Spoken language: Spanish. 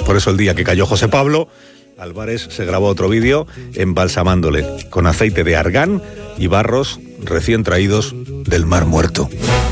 Por eso el día que cayó José Pablo, Álvarez se grabó otro vídeo embalsamándole con aceite de argán y barros recién traídos del Mar Muerto.